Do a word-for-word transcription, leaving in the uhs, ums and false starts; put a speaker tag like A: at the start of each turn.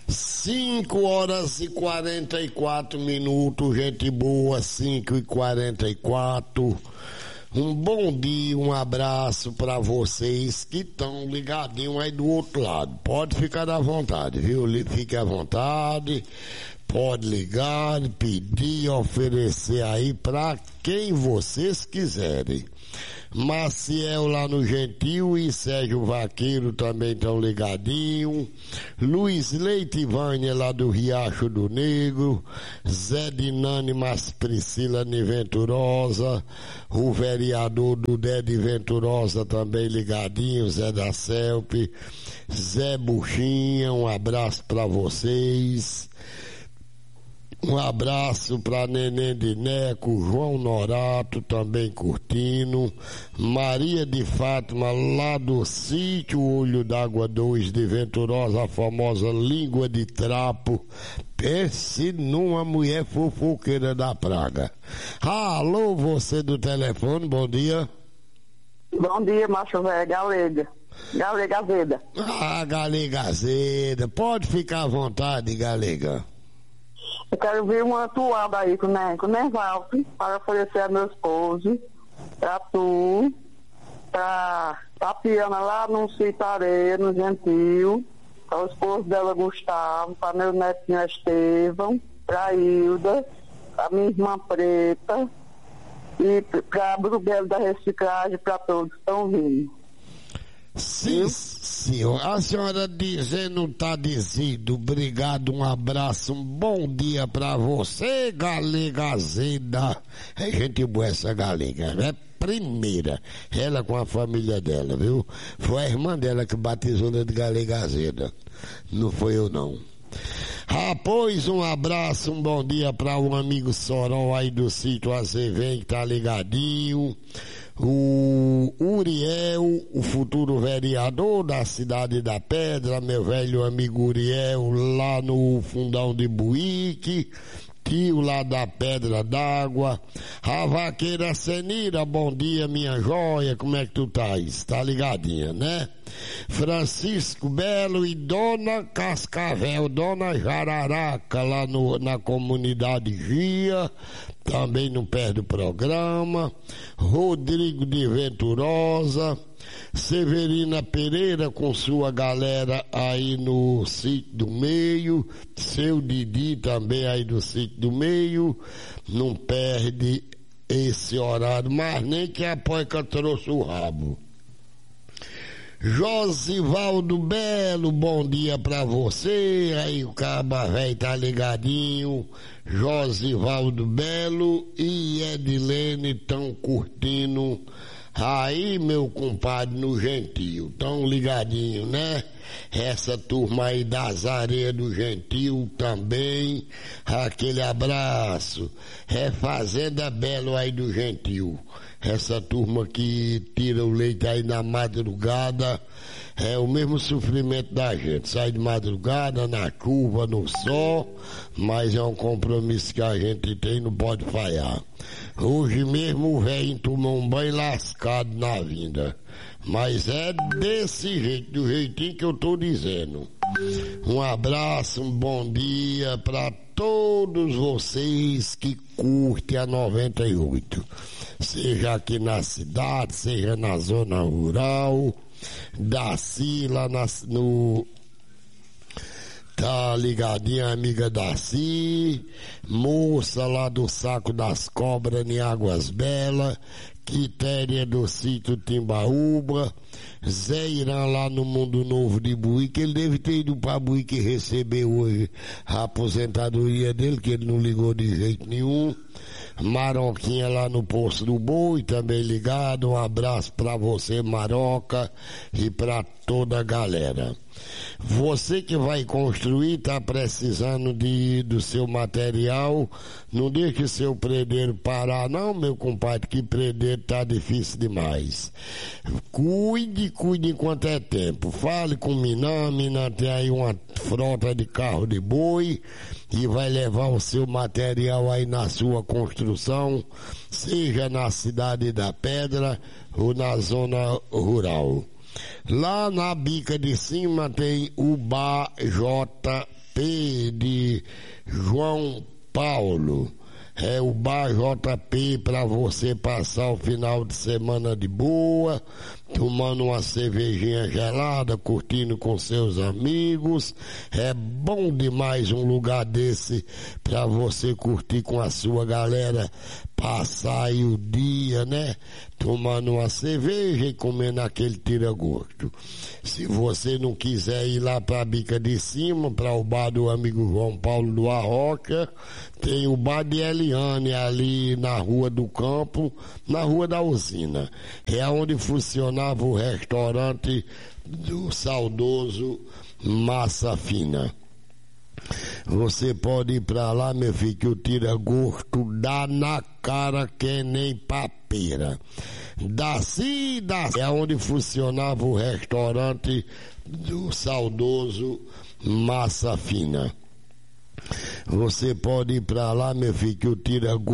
A: Cinco horas e quarenta e quatro minutos, gente boa, cinco e quarenta e quatro. Um bom dia, um abraço para vocês que estão ligadinhos aí do outro lado. Pode ficar à vontade, viu? Fique à vontade, pode ligar, pedir, oferecer aí para quem vocês quiserem. Maciel lá no Gentil e Sérgio Vaqueiro também estão ligadinho. Luiz Leite e Vânia lá do Riacho do Negro. Zé Dinani, mas Priscila Venturosa. O vereador do Dede Venturosa também ligadinho, Zé da Celp. Zé Buchinha, um abraço para vocês. Um abraço para Neném de Neco, João Norato também curtindo, Maria de Fátima lá do sítio Olho d'Água dois de Venturosa, a famosa língua de trapo. Pense numa mulher fofoqueira da praga. Alô, você do telefone, bom dia.
B: Bom dia, macho velho, Galega. Galega Azeda.
A: Ah, Galega Azeda, pode ficar à vontade, Galega.
B: Eu quero ver uma toada aí com o Nervaldo para oferecer a meu esposo, para tu, para Tapiana lá no Citareiro, no Gentil, para o esposo dela Gustavo, para meu netinho Estevão, para Hilda, para minha irmã Preta e para Bruguelo da Reciclagem, para todos que estão vindo.
A: Sim, senhor. A senhora dizendo tá dizendo, obrigado, um abraço, um bom dia pra você, Galega Azeda. É gente boa essa Galega, é primeira, ela com a família dela, viu? Foi a irmã dela que batizou de Galega Azeda, não foi eu não. Após um abraço, um bom dia para o amigo Sorol aí do sítio Azevém que tá ligadinho. O Uriel, o futuro vereador da cidade da Pedra, meu velho amigo Uriel, lá no fundão de Buíque, tio lá da Pedra d'Água. A vaqueira Senira, bom dia minha joia, como é que tu tá? Tá ligadinha, né? Francisco Belo e Dona Cascavel, Dona Jararaca lá no, na comunidade Gia, também no pé do programa. Rodrigo de Venturosa, Severina Pereira com sua galera aí no sítio do meio, seu Didi também aí do sítio do meio, não perde esse horário, mas nem que a poica trouxe o rabo. Josivaldo Belo, bom dia pra você, aí o caba velho tá ligadinho, Josivaldo Belo e Edilene tão curtindo aí, meu compadre, no Gentil, tão ligadinho, né? Essa turma aí das areias do Gentil também, aquele abraço. É Fazenda Belo aí do Gentil. Essa turma que tira o leite aí na madrugada, é o mesmo sofrimento da gente. Sai de madrugada, na chuva, no sol, mas é um compromisso que a gente tem, não pode falhar. Hoje mesmo o velho tomou um banho lascado na vinda. Mas é desse jeito, do jeitinho que eu tô dizendo. Um abraço, um bom dia para todos vocês que curtem a noventa e oito. Seja aqui na cidade, seja na zona rural, Daci lá na, no... Tá ligadinha, amiga Daci, moça lá do Saco das Cobras em Águas Belas, Quitéria do sítio Timbaúba, Zé Irã lá no Mundo Novo de Buíque, ele deve ter ido pra Buíque receber hoje a aposentadoria dele, que ele não ligou de jeito nenhum. Maroquinha lá no Poço do Boi, também ligado, um abraço pra você, Maroca, e pra toda a galera. Você que vai construir, tá precisando de, do seu material, não deixe o seu predeiro parar não, meu compadre, que predeiro tá difícil demais. Cuide, cuide enquanto é tempo. Fale com o Minan, Minan tem aí uma frota de carro de boi e vai levar o seu material aí na sua construção, seja na cidade da Pedra ou na zona rural. Lá na bica de cima tem o Bar J P de João Paulo. É o Bar J P para você passar o final de semana de boa, tomando uma cervejinha gelada, curtindo com seus amigos. É bom demais um lugar desse para você curtir com a sua galera, passar aí o dia, né? Tomando uma cerveja e comendo aquele tira-gosto. Se você não quiser ir lá para a Bica de Cima, para o bar do amigo João Paulo do Arroca, tem o bar de Eliane ali na Rua do Campo, na Rua da Usina. É onde funcionava o restaurante do saudoso Massa Fina. Você pode ir pra lá, meu filho, que o tira-gosto dá na cara que nem papeira. Daci, daci. É onde funcionava o restaurante do saudoso Massa Fina. Você pode ir pra lá, meu filho, que o tira-gosto